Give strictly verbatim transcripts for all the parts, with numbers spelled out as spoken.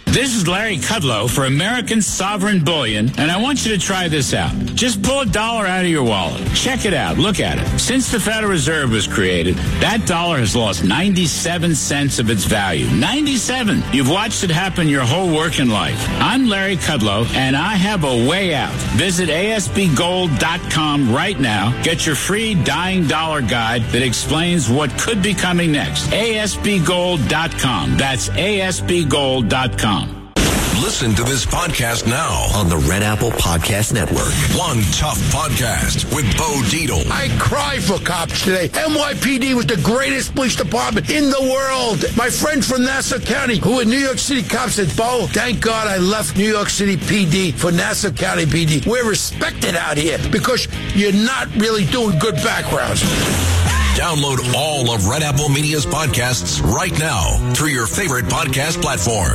This is Larry Kudlow for American Sovereign Bullion, and I want you to try this out. Just pull a dollar out of your wallet. Check it out. Look at it. Since the Federal Reserve was created, that dollar has lost ninety-seven cents of its value. ninety-seven. You've watched it happen your whole working life. I'm Larry Kudlow, and I have a way out. Visit A S B gold dot com right now. Get your free Dying Dollar Guide that explains what could be coming next. A S B gold dot com. That's A S B gold dot com. Listen to this podcast now on the Red Apple Podcast Network. One Tough Podcast with Bo Dietl. I cry for cops today. N Y P D was the greatest police department in the world. My friend from Nassau County, who in New York City cops, said, Bo, thank God I left New York City P D for Nassau County P D. We're respected out here because you're not really doing good backgrounds. Download all of Red Apple Media's podcasts right now through your favorite podcast platform.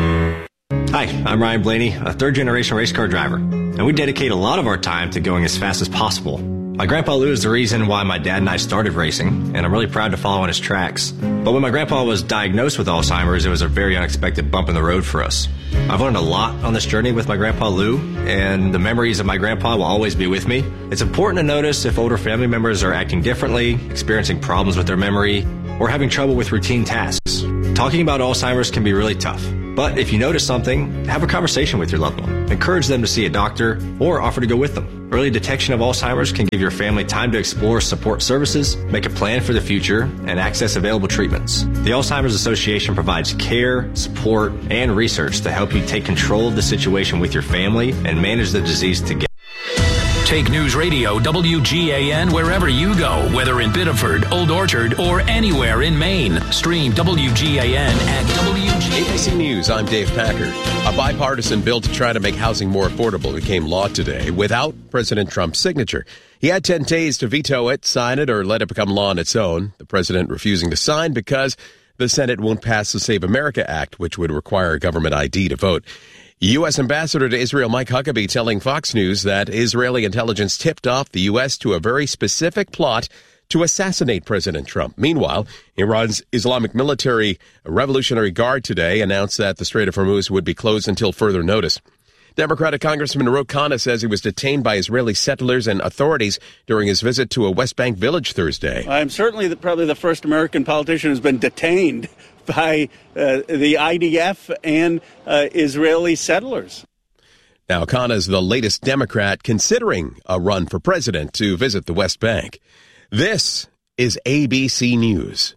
Hi, I'm Ryan Blaney, a third-generation race car driver, and we dedicate a lot of our time to going as fast as possible. My grandpa Lou is the reason why my dad and I started racing, and I'm really proud to follow in his tracks. But when my grandpa was diagnosed with Alzheimer's, it was a very unexpected bump in the road for us. I've learned a lot on this journey with my grandpa Lou, and the memories of my grandpa will always be with me. It's important to notice if older family members are acting differently, experiencing problems with their memory, or having trouble with routine tasks. Talking about Alzheimer's can be really tough. But if you notice something, have a conversation with your loved one. Encourage them to see a doctor or offer to go with them. Early detection of Alzheimer's can give your family time to explore support services, make a plan for the future, and access available treatments. The Alzheimer's Association provides care, support, and research to help you take control of the situation with your family and manage the disease together. Take News Radio W G A N wherever you go, whether in Biddeford, Old Orchard, or anywhere in Maine. Stream W G A N at W G A N. A B C News, I'm Dave Packard. A bipartisan bill to try to make housing more affordable became law today without President Trump's signature. He had ten days to veto it, sign it, or let it become law on its own. The president refusing to sign because the Senate won't pass the Save America Act, which would require a government I D to vote. U S. Ambassador to Israel Mike Huckabee telling Fox News that Israeli intelligence tipped off the U S to a very specific plot to assassinate President Trump. Meanwhile, Iran's Islamic Military Revolutionary Guard today announced that the Strait of Hormuz would be closed until further notice. Democratic Congressman Ro Khanna says he was detained by Israeli settlers and authorities during his visit to a West Bank village Thursday. I'm certainly the, probably the first American politician who's been detained by uh, the I D F and uh, Israeli settlers. Now, Khanna is the latest Democrat considering a run for president to visit the West Bank. This is A B C News.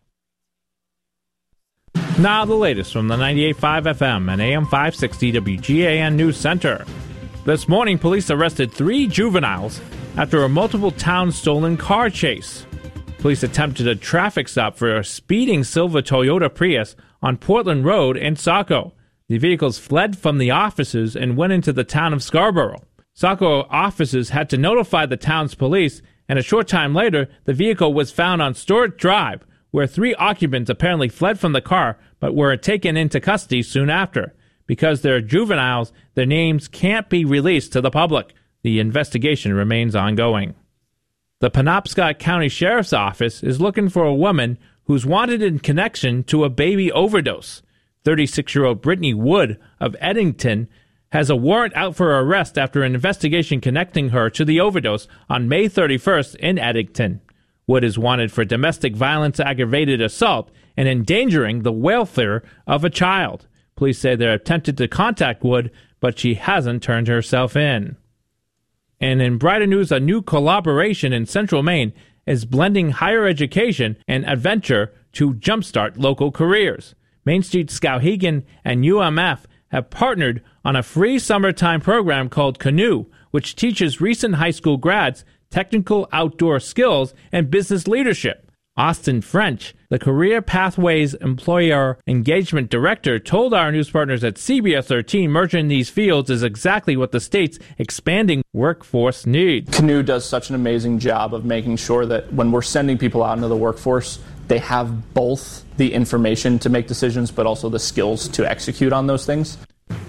Now the latest from the ninety-eight point five F M and A M five sixty W G A N News Center. This morning, police arrested three juveniles after a multiple town stolen car chase. Police attempted a traffic stop for a speeding silver Toyota Prius on Portland Road in Saco. The vehicles fled from the offices and went into the town of Scarborough. Saco officers had to notify the town's police, and a short time later, the vehicle was found on Stewart Drive, where three occupants apparently fled from the car but were taken into custody soon after. Because they're juveniles, their names can't be released to the public. The investigation remains ongoing. The Penobscot County Sheriff's Office is looking for a woman who's wanted in connection to a baby overdose. thirty-six-year-old Brittany Wood of Eddington has a warrant out for arrest after an investigation connecting her to the overdose on May thirty-first in Eddington. Wood is wanted for domestic violence, aggravated assault, and endangering the welfare of a child. Police say they attempted to contact Wood, but she hasn't turned herself in. And in brighter news, a new collaboration in Central Maine is blending higher education and adventure to jumpstart local careers. Main Street Skowhegan and U M F have partnered on a free summertime program called Canoe, which teaches recent high school grads technical outdoor skills and business leadership. Austin French, the Career Pathways Employer Engagement Director, told our news partners at C B S thirteen merging these fields is exactly what the state's expanding workforce needs. Canoe does such an amazing job of making sure that when we're sending people out into the workforce, they have both the information to make decisions, but also the skills to execute on those things.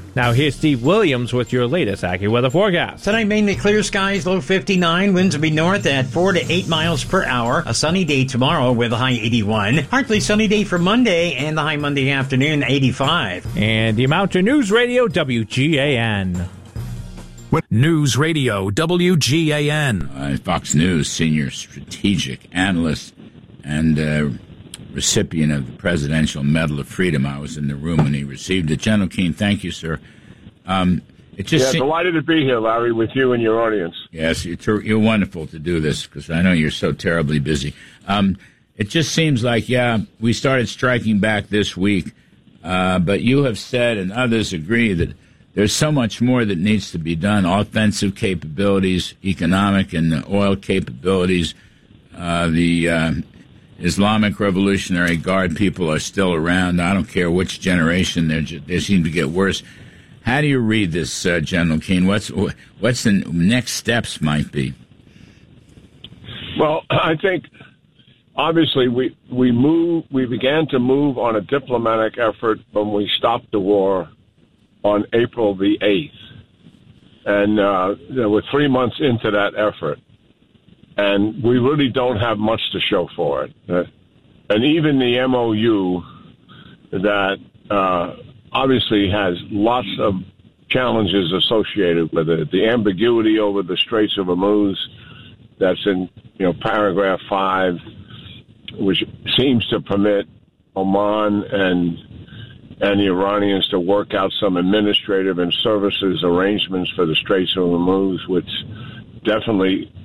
Now here's Steve Williams with your latest AccuWeather forecast. Tonight, mainly clear skies, low fifty-nine. Winds will be north at four to eight miles per hour. A sunny day tomorrow with a high eighty-one. Partly sunny day for Monday and the high Monday afternoon, eighty-five. And the Mountain News Radio, W G A N. News Radio, W G A N. Uh, Fox News senior strategic analyst and uh, recipient of the Presidential Medal of Freedom. I was in the room when he received it. General Keane, thank you, sir. Um, it just yeah, se- delighted to be here, Larry, with you and your audience. Yes, you're, ter- you're wonderful to do this because I know you're so terribly busy. Um, it just seems like, yeah, we started striking back this week, uh, but you have said, and others agree, that there's so much more that needs to be done. Offensive capabilities, economic and oil capabilities. Uh, the uh, Islamic Revolutionary Guard people are still around. I don't care which generation. Just, they seem to get worse. How do you read this, uh, General Keane? What's what's the next steps might be? Well, I think obviously we we move we began to move on a diplomatic effort when we stopped the war on April the eighth, and uh, you know, we're three months into that effort, and we really don't have much to show for it. Uh, and even the M O U that uh, obviously has lots of challenges associated with it. The ambiguity over the Straits of Hormuz, that's in you know paragraph five, which seems to permit Oman and and the Iranians to work out some administrative and services arrangements for the Straits of Hormuz, which definitely